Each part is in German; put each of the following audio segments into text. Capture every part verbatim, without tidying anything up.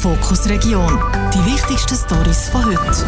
Fokus Region. Die wichtigsten Storys von heute.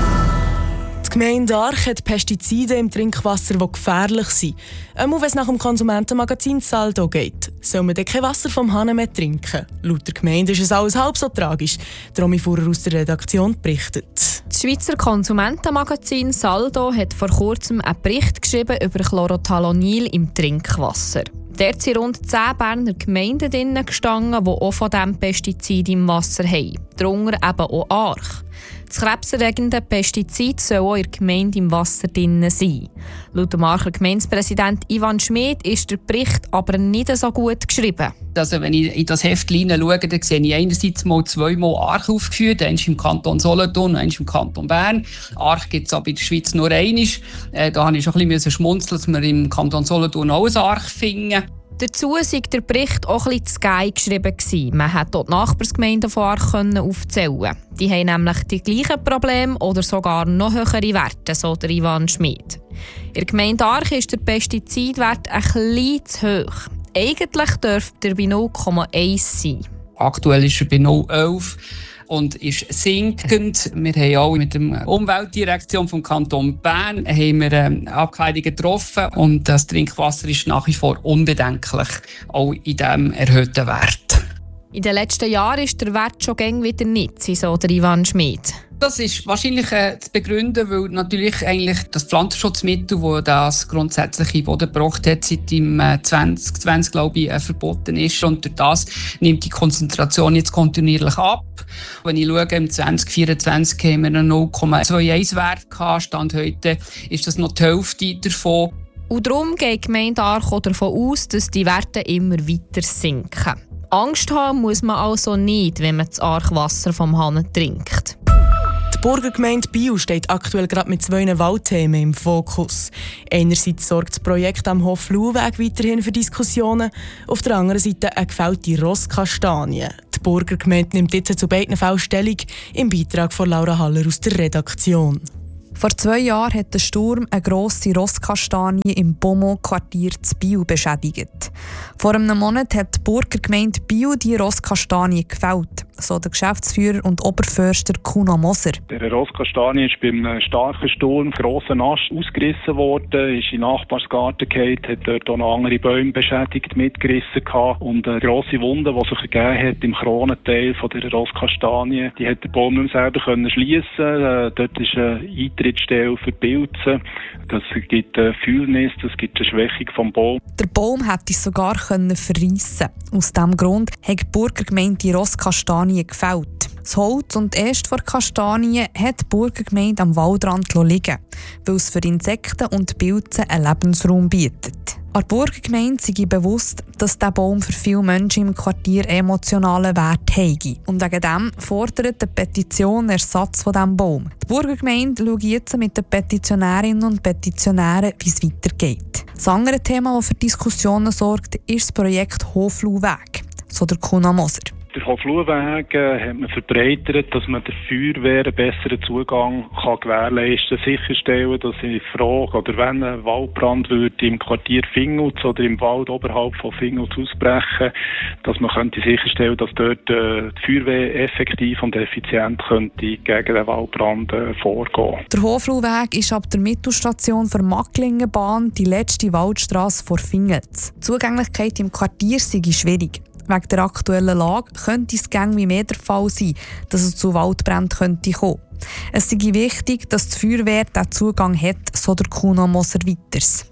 Die Gemeinde Arch hat Pestizide im Trinkwasser, die gefährlich sind. Auch wenn es nach dem Konsumentenmagazin Saldo geht, soll man dann kein Wasser vom Hahn mehr trinken. Laut der Gemeinde ist es alles halb so tragisch. Romy Fuhrer aus der Redaktion berichtet. Das Schweizer Konsumentenmagazin Saldo hat vor kurzem einen Bericht geschrieben über Chlorothalonil im Trinkwasser. Dort sind rund zehn Berner Gemeinden drin gestanden, die auch von diesem Pestizid im Wasser haben. Darunter eben auch Arch. Das krebserregende Pestizid soll auch in der Gemeinde im Wasser drin sein. Laut dem Archer Gemeindepräsident Ivan Schmid ist der Bericht aber nicht so gut geschrieben. Also wenn ich in das Heft hineinschaue, dann sehe ich einerseits mal zweimal Arch aufgeführt, eins im Kanton Solothurn und eins im Kanton Bern. Arch gibt es aber in der Schweiz nur einmal. Äh, da musste ich schon ein bisschen schmunzeln, dass wir im Kanton Solothurn auch ein Arch finden. Dazu war der Bericht auch ein bisschen zu geil geschrieben. Man konnte dort die Nachbarsgemeinden von Arch aufzählen. Die haben nämlich die gleichen Probleme oder sogar noch höhere Werte, so der Ivan Schmid. In der Gemeinde Arch ist der Pestizidwert ein bisschen zu hoch. Eigentlich dürfte er bei null Komma eins sein. Aktuell ist er bei null Komma elf und ist sinkend. Wir haben auch mit der Umweltdirektion vom Kanton Bern haben wir, ähm, Abkleidungen getroffen und das Trinkwasser ist nach wie vor unbedenklich, auch in diesem erhöhten Wert. In den letzten Jahren ist der Wert schon gäng wieder nicht, so der Ivan Schmid. Das ist wahrscheinlich äh, zu begründen, weil natürlich eigentlich das Pflanzenschutzmittel, das das grundsätzlich in Boden gebracht hat, seit im äh, zwanzig zwanzig glaube ich, äh, verboten ist. Und durch das nimmt die Konzentration jetzt kontinuierlich ab. Wenn ich schaue, im zwanzig vierundzwanzig haben wir einen null Komma einundzwanzig Wert gehabt. Stand heute ist das noch die Hälfte davon. Und darum geht die Gemeinde Arch davon aus, dass die Werte immer weiter sinken. Angst haben muss man also nicht, wenn man das Archwasser vom Hahn trinkt. Die Burgergemeinde Biel steht aktuell gerade mit zwei Waldthemen im Fokus. Einerseits sorgt das Projekt am Hofluhweg weiterhin für Diskussionen, auf der anderen Seite eine gefällte Rosskastanie. Die Burgergemeinde nimmt jetzt zu beiden Fällen Stellung, im Beitrag von Laura Haller aus der Redaktion. Vor zwei Jahren hat der Sturm eine grosse Rosskastanie im Beaumont-Quartier zu Biel beschädigt. Vor einem Monat hat die Burgergemeinde Biel die Rosskastanie gefällt, so der Geschäftsführer und Oberförster Kuno Moser. Der Rosskastanie ist beim starken Sturm, grossen Ast, ausgerissen worden, ist in den Nachbarsgarten gefallen, hat dort auch noch andere Bäume beschädigt, mitgerissen gehabt. Und eine grosse Wunde, die sich ergeben hat im Kronenteil von der Rosskastanie, die hat der Baum nicht mehr selber können schliessen. Dort ist eine Eintrittsstelle für Pilze. Das gibt eine Fühlnis, das gibt eine Schwächung vom Baum. Der Baum hätte sogar verreissen. Aus diesem Grund hat die Burgergemeinde die Rosskastanie gefällt. Das Holz und Äste der Kastanie hat die Burgergemeinde am Waldrand liegen, weil es für Insekten und Pilze einen Lebensraum bietet. An der Burgergemeinde sei bewusst, dass dieser Baum für viele Menschen im Quartier emotionalen Wert habe. Und wegen dem fordert die Petition Ersatz von diesem Baum. Die Burgergemeinde schaut jetzt mit den Petitionärinnen und Petitionären, wie es weitergeht. Das andere Thema, das für Diskussionen sorgt, ist das Projekt Hofluhweg, so der Kuno Moser. Der Hofluhweg äh, hat man verbreitert, dass man der Feuerwehr einen besseren Zugang kann gewährleisten kann, sicherstellen, dass in Frage oder wenn ein Waldbrand würde im Quartier Fingutz oder im Wald oberhalb von Fingutz ausbrechen, dass man könnte sicherstellen, dass dort äh, die Feuerwehr effektiv und effizient könnte gegen den Waldbrand äh, vorgehen. Der Hofluhweg ist ab der Mittelstation für Macklingenbahn die letzte Waldstrasse vor Fingutz. Die Zugänglichkeit im Quartier sei schwierig. Wegen der aktuellen Lage könnte es gäng wie mehr der Fall sein, dass es zu Waldbränden könnte kommen. Es sei wichtig, dass die Feuerwehr diesen Zugang hat, so der Kuno Moser weiters.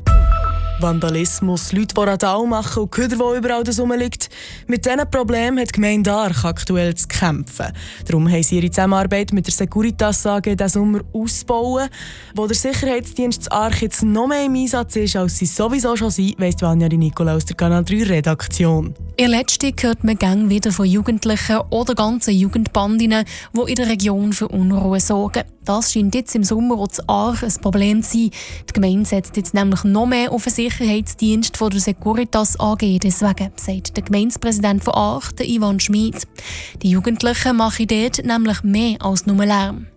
Vandalismus, Leute, die Radau machen und Köder, die überall rumliegt. Mit diesen Problemen hat die Gemeinde Arch aktuell zu kämpfen. Darum haben sie ihre Zusammenarbeit mit der Securitas A G diesen Sommer ausbauen. Wo der Sicherheitsdienst Arch jetzt noch mehr im Einsatz ist, als sie sowieso schon sind, weiss Vanja Di Nicola aus der Kanal drei Redaktion. In letzter hört man gerne wieder von Jugendlichen oder ganzen Jugendbandinnen, die in der Region für Unruhe sorgen. Das scheint jetzt im Sommer auch zu Arch ein Problem zu sein. Die Gemeinde setzt jetzt nämlich noch mehr auf den Sicherheitsdienst von der Securitas A G. Deswegen sagt der Gemeindepräsident von Arch, der Ivan Schmid. Die Jugendlichen machen dort nämlich mehr als nur Lärm.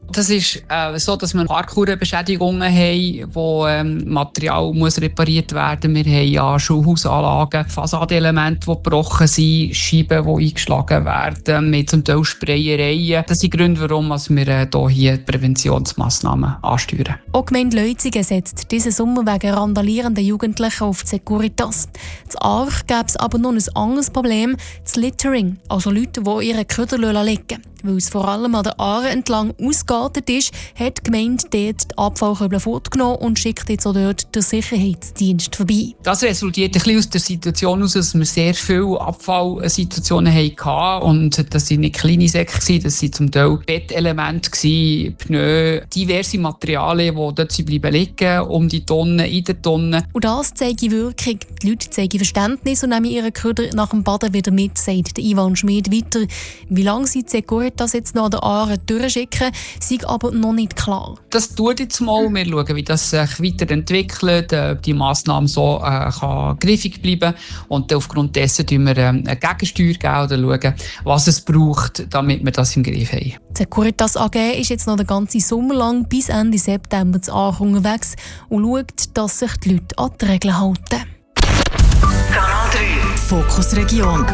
Das ist äh, so, dass wir Parkour-Beschädigungen haben, wo ähm, Material muss repariert werden muss. Wir haben ja Schulhausanlagen, Fassadenelemente, die gebrochen sind, Scheiben, die eingeschlagen werden, mit zum Teil Sprayereien. Das sind die Gründe, warum wir äh, hier Präventionsmassnahmen ansteuern. Auch die Gemeinde Leuzingen setzt diesen Sommer wegen randalierenden Jugendlichen auf die Securitas. In Aarch gäbe es aber noch ein anderes Problem, das Littering, also Leute, die ihre Köder liegen. Weil es vor allem an der Aare entlang ausgeartet ist, hat die Gemeinde dort die Abfallkörbe fortgenommen und schickt jetzt auch dort den Sicherheitsdienst vorbei. Das resultiert ein bisschen aus der Situation heraus, dass wir sehr viele Abfallsituationen hatten. Und das waren nicht kleine Säcke, das waren zum Teil Bettelemente, Pneu, diverse Materialien, die dort bleiben liegen, um die Tonnen, in den Tonnen. Und das zeigt Wirkung. Die Leute zeigen Verständnis und nehmen ihre Köder nach dem Baden wieder mit, sagt Ivan Schmid weiter. Wie lange sie die Securitas das jetzt noch an der Aare durchschicken, sei aber noch nicht klar. Das tut jetzt mal. Wir schauen, wie das sich weiterentwickelt, ob die Massnahme so äh, kann griffig bleiben und aufgrund dessen schauen wir äh, eine Gegensteuer geben oder schauen, was es braucht, damit wir das im Griff haben. Die Securitas A G ist jetzt noch den ganzen Sommer lang bis Ende September zu Aarch unterwegs und schaut, dass sich die Leute an die Regeln halten. Kanal drei Fokus Region.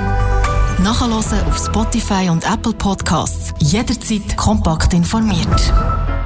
Nachhören auf Spotify und Apple Podcasts. Jederzeit kompakt informiert.